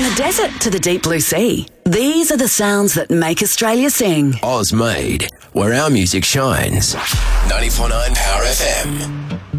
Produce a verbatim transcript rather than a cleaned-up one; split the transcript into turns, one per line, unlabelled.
the desert to the deep blue sea, these are the sounds that make Australia sing.
Oz Made, where our music shines. ninety-four point nine Power F M.